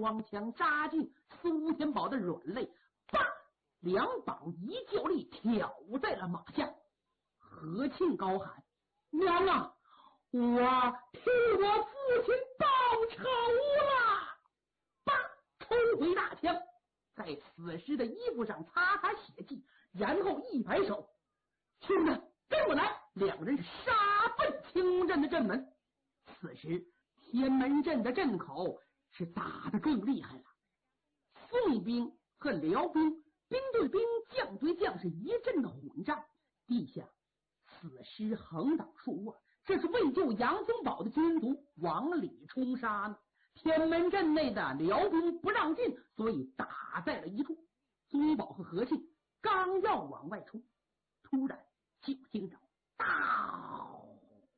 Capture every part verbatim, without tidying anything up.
双枪扎进苏天宝的软肋，叭，两膀一较力挑在了马下。何庆高喊：娘啊，我替我父亲报仇了！叭，抽回大枪，在死尸的衣服上擦擦血迹，然后一摆手：兄弟，跟我来！两人是杀奔清镇的镇门。此时天门镇的镇口是打得更厉害了，宋兵和辽兵兵对兵，将对将，是一阵的混战，地下死尸横倒数万，这是为救杨宗保的军卒往里冲杀呢。天门镇内的辽兵不让进，所以打在了一处。宗保和何庆刚要往外冲，突然就听着当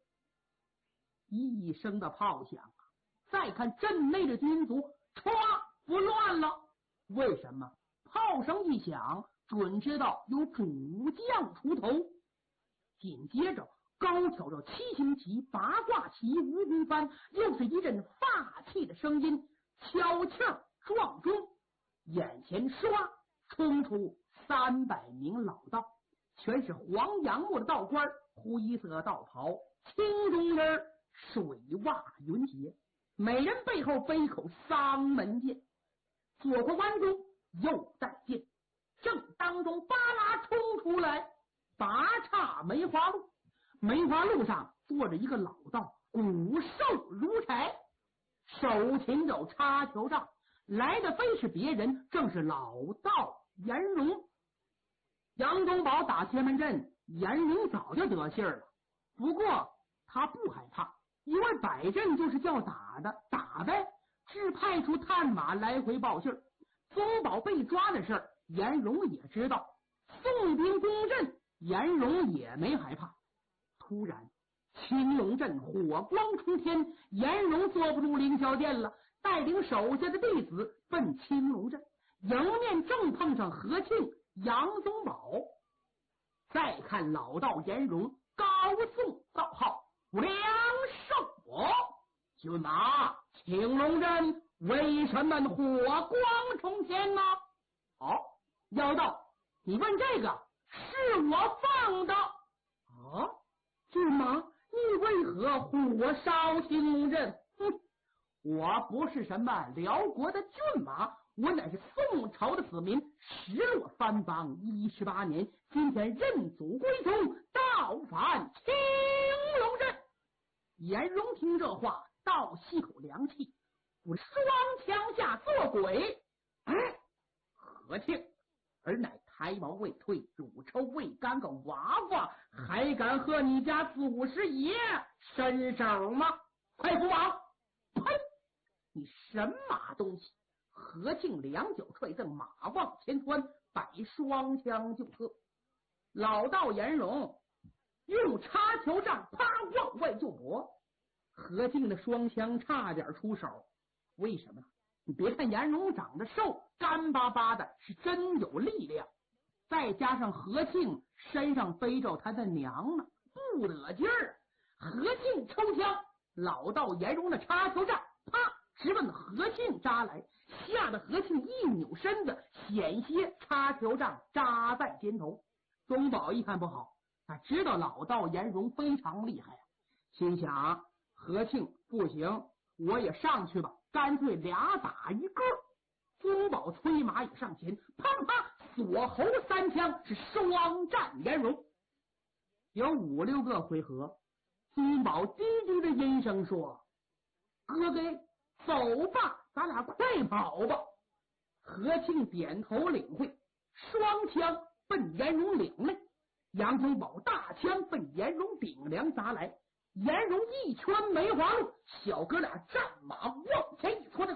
一声的炮响，再看镇内的军卒唰不乱了。为什么？炮声一响，准知道有主将出头。紧接着高挑着七星旗、八卦旗、蜈蚣幡，又是一阵发气的声音，悄悄撞钟，眼前唰冲出三百名老道，全是黄杨木的道官，灰色道袍，青中人，水袜云鞋，每人背后背口丧门剑，左过弯弓，右带剑，正当中巴拉冲出来，拔岔梅花路。梅花路上坐着一个老道，骨瘦如柴，手擎着插球杖，来的非是别人，正是老道严荣。杨宗保打天门阵，严荣早就得信儿了，不过他不害怕，因为摆阵就是叫打的，打呗，只派出探马来回报信儿。宗保被抓的事儿，严荣也知道，宋兵攻阵，严荣也没害怕。突然青龙阵火光冲天，严荣坐不住凌霄殿了，带领手下的弟子奔青龙阵，迎面正碰上何庆、杨宗保。再看老道严荣高颂道号：梁胜我军马，青龙阵为什么火光冲天呢？好，妖道，你问这个是我放的啊？骏马，你为何火烧青龙阵？哼，我不是什么辽国的骏马，我乃是宋朝的子民，失落藩邦一十八年，今天认祖归宗，倒返青龙阵。严荣听这话，倒吸口凉气，我双枪下做鬼。哎，何庆而乃胎毛未退、乳臭未干个娃娃，还敢和你家祖师爷伸手吗？快扶王！呸！你神马东西！何庆两脚踹蹬，马往前窜，摆双枪就喝。老道严荣用插球杖啪往外就搏，何庆的双枪差点出手。为什么？你别看严荣长得瘦，干巴巴的，是真有力量。再加上何庆身上背着他的娘呢，不得劲儿。何庆抽枪，老道严荣的插球杖啪直奔何庆扎来，吓得何庆一扭身子，险些插球杖扎在肩头。宗保一看不好，他知道老道严荣非常厉害，心想何庆不行，我也上去吧，干脆俩打一个。宗保催马也上前，啪啪锁喉三枪，是双战严荣。有五六个回合，宗保低低的音声说：哥哥走吧，咱俩快跑吧。何庆点头领会，双枪奔严荣领来，杨宗保大枪奔严荣顶梁砸来，严荣一圈梅花鹿，小哥俩战马往前一戳，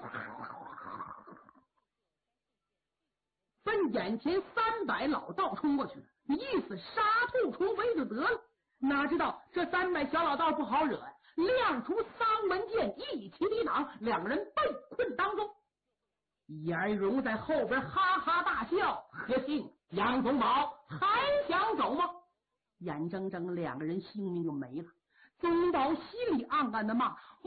奔眼前三百老道冲过去，意思杀兔重围就得了。哪知道这三百小老道不好惹，亮出丧门剑，一起抵挡，两个人被困当中。严荣在后边哈哈大笑：何庆、杨宗保还想走吗？眼睁睁两个人性命就没了。宗保心里暗暗的骂：